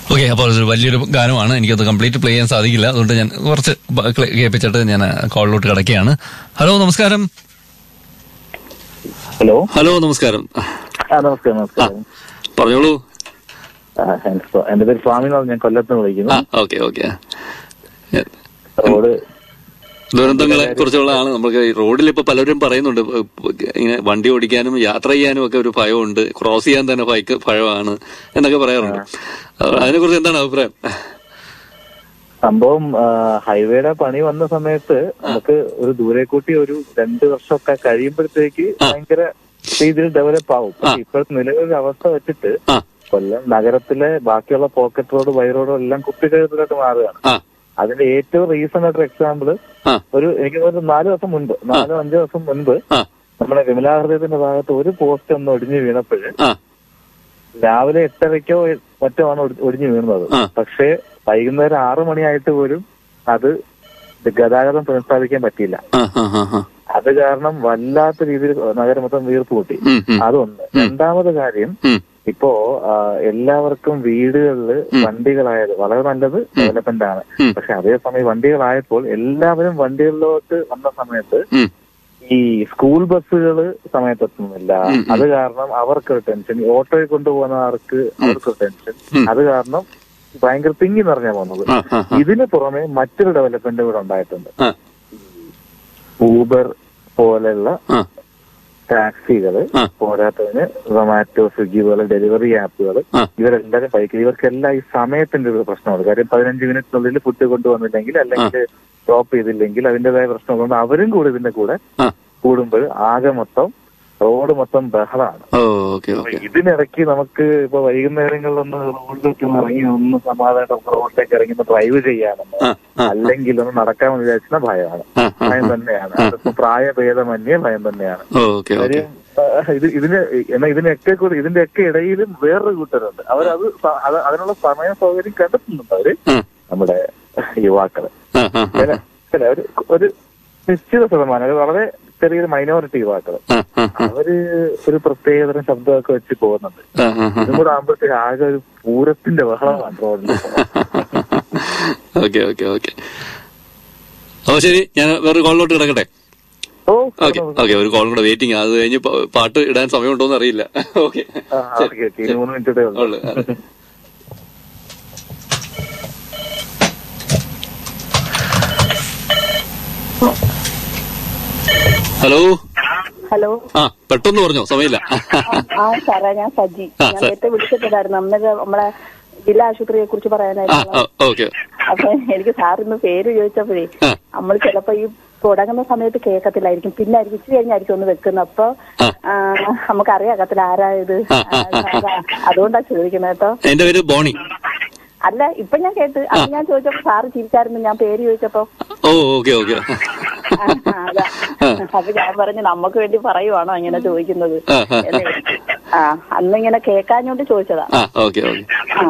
Okay, അപ്പോൾ അതൊരു വലിയൊരു ഗാനമാണ്. എനിക്കത് കംപ്ലീറ്റ് പ്ലേ ചെയ്യാൻ സാധിക്കില്ല. അതുകൊണ്ട് ഞാൻ കുറച്ച് കേൾപ്പിച്ചിട്ട് ഞാൻ കോളിലോട്ട് കിടക്കുകയാണ്. ഹലോ, നമസ്കാരം. ഹലോ, നമസ്കാരം. നമസ്കാരം. പറഞ്ഞോളൂ. എന്റെ പേര് സ്വാമിനാഥ്, ഞാൻ കൊല്ലത്ത് വിളിക്കുന്നു. Okay okay. റോഡ് ദുരന്തങ്ങളെ കുറിച്ചുള്ള ആണ്. നമുക്ക് ഈ റോഡിൽ ഇപ്പൊ പലരും പറയുന്നുണ്ട്, ഇങ്ങനെ വണ്ടി ഓടിക്കാനും യാത്ര ചെയ്യാനും ഒക്കെ ഒരു ഭയമുണ്ട്, ക്രോസ് ചെയ്യാൻ തന്നെ ഭയമാണ് എന്നൊക്കെ പറയാറുണ്ട്. അതിനെ കുറിച്ച് എന്താണ് അഭിപ്രായം? സംഭവം ഹൈവേയുടെ പണി വന്ന സമയത്ത് നമുക്ക് ഒരു ദൂരെക്കൂട്ടി ഒരു 2 വർഷമൊക്കെ കഴിയുമ്പോഴത്തേക്ക് ഭയങ്കര രീതിയിൽ ഡെവലപ്പ് ആവും. പക്ഷെ ഇപ്പോഴത്തെ നിലവിലൊരു അവസ്ഥ വെച്ചിട്ട് കൊല്ലം നഗരത്തിലെ ബാക്കിയുള്ള പോക്കറ്റ് റോഡ്, ബൈ റോഡും എല്ലാം കുപ്പിക്കഴുത്തിലോട്ട് മാറുകയാണ്. അതിന്റെ ഏറ്റവും റീസെന്റ് ആയിട്ടൊരു എക്സാമ്പിള്, എനിക്ക് തോന്നുന്നു 4-5 ദിവസം മുൻപ് നമ്മുടെ വിമലാഹൃദയത്തിന്റെ ഭാഗത്ത് ഒരു പോസ്റ്റ് ഒന്ന് ഒടിഞ്ഞു വീണപ്പോഴ് രാവിലെ 8:30 മറ്റോ ആണ് ഒടിഞ്ഞു വീണത്. പക്ഷേ വൈകുന്നേരം 6 മണിയായിട്ട് പോലും അത് ഗതാഗതം പുനഃസ്ഥാപിക്കാൻ പറ്റിയില്ല. അത് കാരണം വല്ലാത്ത രീതിയിൽ നഗരം മൊത്തം വീർപ്പ് കൂട്ടി. അതൊന്ന്. രണ്ടാമത് കാര്യം, ഇപ്പോ എല്ലാവർക്കും വീടുകളിൽ വണ്ടികളായത് വളരെ നല്ലത്, ഡെവലപ്മെന്റ് ആണ്. പക്ഷെ അതേസമയം വണ്ടികളായപ്പോൾ എല്ലാവരും വണ്ടികളിലോട്ട് വന്ന സമയത്ത് ഈ സ്കൂൾ ബസ്സുകള് സമയത്തെത്തുന്നില്ല. അത് കാരണം അവർക്കൊരു ടെൻഷൻ, ഓട്ടോയിൽ കൊണ്ടുപോകുന്നവർക്ക് അവർക്കൊരു ടെൻഷൻ. അത് കാരണം ഭയങ്കര തിങ്ങി നിറഞ്ഞാ പോകുന്നത്. ഇതിന് പുറമെ മറ്റൊരു ഡെവലപ്മെന്റ് ഇവിടെ ഉണ്ടായിട്ടുണ്ട്. ഊബർ പോലെയുള്ള ടാക്സികള്, പോരാത്തതിന് സൊമാറ്റോ, സ്വിഗ്ഗി പോലെ ഡെലിവറി ആപ്പുകൾ, ഇവരെല്ലാരും ബൈക്കിൽ, ഇവർക്കെല്ലാം ഈ സമയത്തിന്റെ ഒരു പ്രശ്നമാണ്. കാര്യം 15 മിനിറ്റിനുള്ളിൽ ഫുഡ് കൊണ്ടുവന്നില്ലെങ്കിൽ അല്ലെങ്കിൽ ഡ്രോപ്പ് ചെയ്തില്ലെങ്കിൽ അതിന്റേതായ പ്രശ്നങ്ങളുണ്ട്. അവരും കൂടെ ഇതിന്റെ കൂടെ കൂടുമ്പോൾ ആകെ മൊത്തം റോഡ് മൊത്തം ബഹളമാണ്. ഇതിനിടയ്ക്ക് നമുക്ക് ഇപ്പൊ വൈകുന്നേരങ്ങളിലൊന്ന് റോഡിലേക്ക് ഇറങ്ങി ഒന്ന് സമാധാനം റോഡിലേക്ക് ഇറങ്ങി ഡ്രൈവ് ചെയ്യാമെന്ന്, അല്ലെങ്കിൽ ഒന്ന് നടക്കാമെന്ന് വിചാരിച്ച ഭയമാണ്. ഭയം തന്നെയാണ്. അതിപ്പോ പ്രായഭേദമന്യേ ഭയം തന്നെയാണ്. ഇതിന്റെയൊക്കെ ഇടയിലും വേറൊരു കൂട്ടരുണ്ട്. അവരത് അതിനുള്ള സമയ സൗകര്യം കണ്ടെത്തുന്നുണ്ട്. അവര് നമ്മുടെ യുവാക്കള് ഒരു നിശ്ചിത ശതമാനം, വളരെ ചെറിയൊരു മൈനോറിറ്റി യുവാക്കള്, അവര് ഒരു പ്രത്യേകതരം ശബ്ദമൊക്കെ വെച്ച് പോകുന്നുണ്ട്. ഇതും കൂടെ ആകുമ്പോഴത്തേക്ക് ആകെ ഒരു പൂരത്തിന്റെ ബഹളമാണ് റോഡിൽ. Okay okay okay. അപ്പൊ ശരി, ഞാൻ വേറൊരു കോളിലോട്ട് കിടക്കട്ടെ. ഓക്കെ ഓക്കെ, ഒരു കോൾ കൂടെ വെയിറ്റിംഗ്. അത് കഴിഞ്ഞ് പാട്ട് ഇടാൻ സമയമുണ്ടോന്ന് അറിയില്ല. ഓക്കെ, 3 മിനിറ്റേ ഉള്ളൂ. ഹലോ. ഹലോ. പെട്ടെന്ന് പറഞ്ഞോ, സമയമില്ല. സാറേ, ഞാൻ സജി. ഞാൻ നേരത്തെ വിളിച്ചിട്ടുണ്ടായിരുന്നു. നമ്മളെ ജില്ലാ ആശുപത്രിയെ കുറിച്ച് പറയാനായിരുന്നു. അപ്പൊ എനിക്ക് സാറിന്ന് പേര് ചോദിച്ചപ്പോഴേ നമ്മൾ ചിലപ്പോ ഈ തുടങ്ങുന്ന സമയത്ത് കേൾക്കത്തില്ലായിരിക്കും, പിന്നെ ആയിരിക്കും ഇച്ചിരി കഴിഞ്ഞായിരിക്കും ഒന്ന് വെക്കുന്നത്. അപ്പൊ നമുക്കറിയാകത്തില്ല ആരായത്. അതുകൊണ്ടാ ചോദിക്കുന്നത് കേട്ടോ. എന്റെ പേര് ബോണി. അല്ല, ഇപ്പൊ ഞാൻ കേട്ട്. അത് ഞാൻ ചോദിച്ചപ്പോ സാറ് ചിരിച്ചായിരുന്നു ഞാൻ പേര് ചോദിച്ചപ്പോ. Okay okay. അതാ. അപ്പൊ ഞാൻ പറഞ്ഞു നമുക്ക് വേണ്ടി പറയുവാണോ ഇങ്ങനെ ചോദിക്കുന്നത്. അന്നിങ്ങനെ കേൾക്കാഞ്ഞോണ്ട് ചോദിച്ചതാ. Okay okay.